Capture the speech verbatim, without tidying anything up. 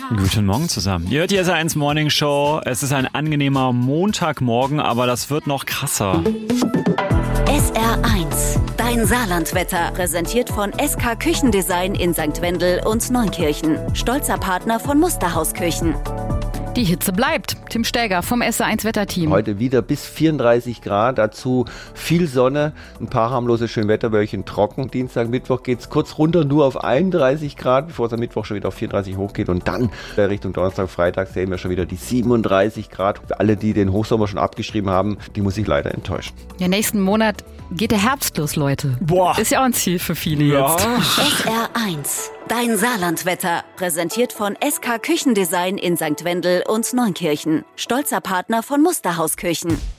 Guten Morgen zusammen. Ihr hört die S R eins Morning Show. Es ist ein angenehmer Montagmorgen, aber das wird noch krasser. S R eins, dein Saarlandwetter, präsentiert von S K Küchendesign in Sankt Wendel und Neunkirchen. Stolzer Partner von Musterhausküchen. Die Hitze bleibt. Tim Stäger vom S R eins Wetterteam. Heute wieder bis vierunddreißig Grad, dazu viel Sonne, ein paar harmlose Schönwetterwölkchen trocken. Dienstag, Mittwoch geht es kurz runter, nur auf einunddreißig Grad, bevor es am Mittwoch schon wieder auf vierunddreißig hochgeht. Und dann Richtung Donnerstag, Freitag sehen wir schon wieder die siebenunddreißig Grad. Für alle, die den Hochsommer schon abgeschrieben haben, die muss ich leider enttäuschen. Ja, nächsten Monat geht der Herbst los, Leute. Boah. Ist ja auch ein Ziel für viele Ja. jetzt. S R eins, dein Saarlandwetter, präsentiert von S K Küchendesign in Sankt Wendel und Neunkirchen. Stolzer Partner von Musterhausküchen.